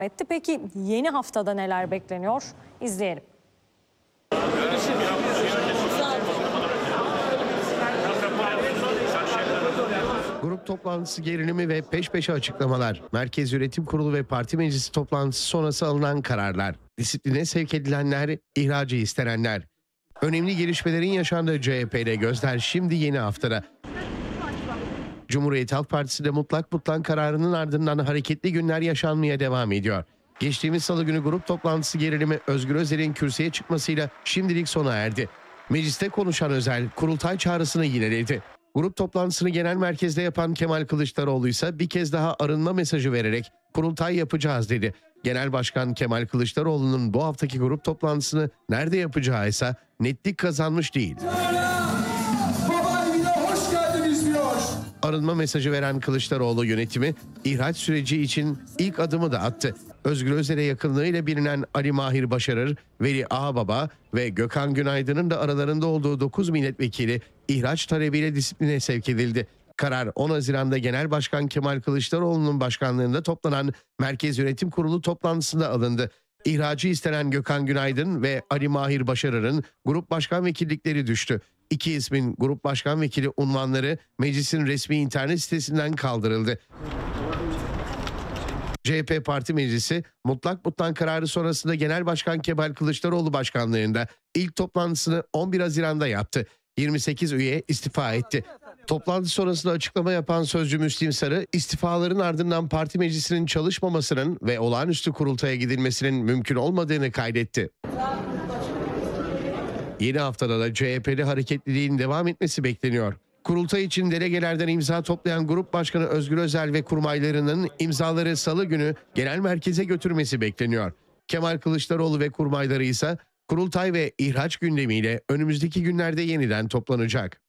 etti. Peki yeni haftada neler bekleniyor? İzleyelim. Grup toplantısı gerilimi ve peş peşe açıklamalar. Merkez Yönetim Kurulu ve Parti Meclisi toplantısı sonrası alınan kararlar. Disipline sevk edilenler, ihracı istenenler. Önemli gelişmelerin yaşandığı CHP'de gözler şimdi yeni haftada. Cumhuriyet Halk Partisi de mutlak kararının ardından hareketli günler yaşanmaya devam ediyor. Geçtiğimiz salı günü grup toplantısı gerilimi Özgür Özel'in kürsüye çıkmasıyla şimdilik sona erdi. Mecliste konuşan Özel, kurultay çağrısını yineledi. Grup toplantısını genel merkezde yapan Kemal Kılıçdaroğlu ise bir kez daha arınma mesajı vererek kurultay yapacağız dedi. Genel Başkan Kemal Kılıçdaroğlu'nun bu haftaki grup toplantısını nerede yapacağı ise netlik kazanmış değil. Arınma mesajı veren Kılıçdaroğlu yönetimi ihraç süreci için ilk adımı da attı. Özgür Özel'e yakınlığıyla bilinen Ali Mahir Başarır, Veli Ağbaba ve Gökhan Günaydın'ın da aralarında olduğu 9 milletvekili ihraç talebiyle disipline sevk edildi. Karar 10 Haziran'da Genel Başkan Kemal Kılıçdaroğlu'nun başkanlığında toplanan Merkez Yönetim Kurulu toplantısında alındı. İhracı istenen Gökhan Günaydın ve Ali Mahir Başarır'ın grup başkan vekillikleri düştü. İki ismin grup başkan vekili unvanları meclisin resmi internet sitesinden kaldırıldı. CHP Parti Meclisi mutlak kararı sonrasında Genel Başkan Kemal Kılıçdaroğlu başkanlığında ilk toplantısını 11 Haziran'da yaptı. 28 üye istifa etti. Toplantı sonrasında açıklama yapan sözcü Müslim Sarı, istifaların ardından parti meclisinin çalışmamasının ve olağanüstü kurultaya gidilmesinin mümkün olmadığını kaydetti. Yeni haftada da CHP'li hareketliliğin devam etmesi bekleniyor. Kurultay için delegelerden imza toplayan Grup Başkanı Özgür Özel ve kurmaylarının imzaları salı günü genel merkeze götürmesi bekleniyor. Kemal Kılıçdaroğlu ve kurmayları ise kurultay ve ihraç gündemiyle önümüzdeki günlerde yeniden toplanacak.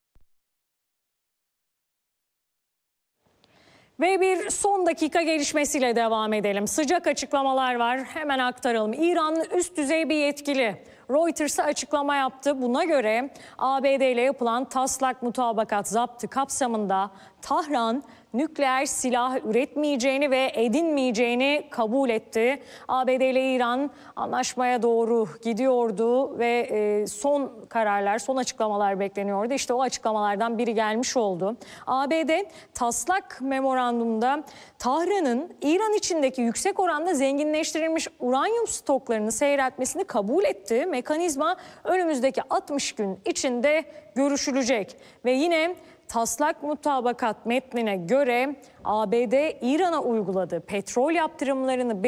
Ve bir son dakika gelişmesiyle devam edelim. Sıcak açıklamalar var. Hemen aktaralım. İran'ın üst düzey bir yetkili Reuters'a açıklama yaptı. Buna göre ABD ile yapılan taslak mutabakat zaptı kapsamında Tahran nükleer silah üretmeyeceğini ve edinmeyeceğini kabul etti. ABD ile İran anlaşmaya doğru gidiyordu ve son kararlar, son açıklamalar bekleniyordu. İşte o açıklamalardan biri gelmiş oldu. ABD taslak memorandumda Tahran'ın İran içindeki yüksek oranda zenginleştirilmiş uranyum stoklarını seyretmesini kabul etti. Mekanizma önümüzdeki 60 gün içinde görüşülecek ve yine taslak mutabakat metnine göre ABD İran'a uyguladığı petrol yaptırımlarını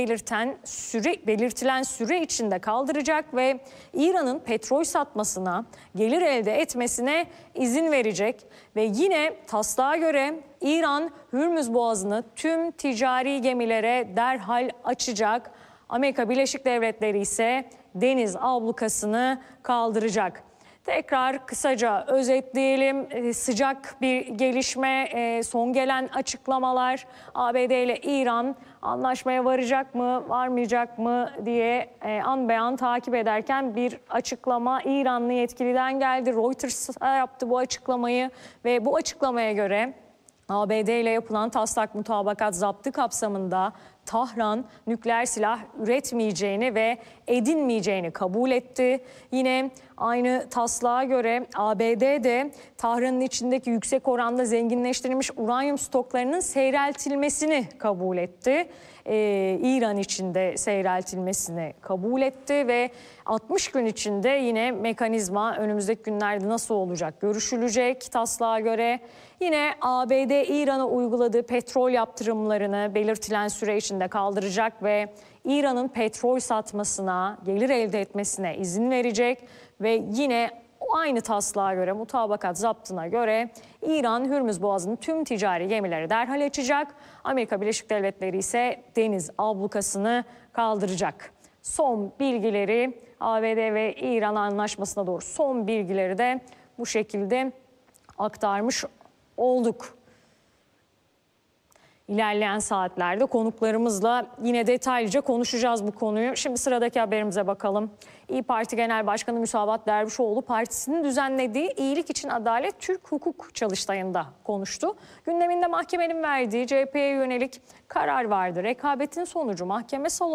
belirtilen süre içinde kaldıracak ve İran'ın petrol satmasına, gelir elde etmesine izin verecek ve yine taslağa göre İran Hürmüz Boğazı'nı tüm ticari gemilere derhal açacak. Amerika Birleşik Devletleri ise deniz ablukasını kaldıracak. Tekrar kısaca özetleyelim. Sıcak bir gelişme, son gelen açıklamalar. ABD ile İran anlaşmaya varacak mı, varmayacak mı diye an be an takip ederken bir açıklama İranlı yetkiliden geldi. Reuters yaptı bu açıklamayı ve bu açıklamaya göre ABD ile yapılan taslak mutabakat zaptı kapsamında Tahran nükleer silah üretmeyeceğini ve edinmeyeceğini kabul etti. Yine aynı taslağa göre ABD de Tahran'ın içindeki yüksek oranda zenginleştirilmiş uranyum stoklarının seyreltilmesini kabul etti. İran içinde seyreltilmesini kabul etti ve 60 gün içinde yine mekanizma önümüzdeki günlerde nasıl olacak görüşülecek taslağa göre. Yine ABD İran'a uyguladığı petrol yaptırımlarını belirtilen süre içinde kaldıracak ve İran'ın petrol satmasına, gelir elde etmesine izin verecek ve yine aynı taslağa göre, mutabakat zaptına göre İran Hürmüz Boğazı'nın tüm ticari gemileri derhal açacak. Amerika Birleşik Devletleri ise deniz ablukasını kaldıracak. Son bilgileri ABD ve İran anlaşmasına doğru son bilgileri de bu şekilde aktarmış olduk. İlerleyen saatlerde konuklarımızla yine detaylıca konuşacağız bu konuyu. Şimdi sıradaki haberimize bakalım. İYİ Parti Genel Başkanı Müsavat Dervişoğlu partisinin düzenlediği İyilik İçin Adalet Türk Hukuk Çalıştayı'nda konuştu. Gündeminde mahkemenin verdiği CHP'ye yönelik karar vardı. Rekabetin sonucu mahkeme salonu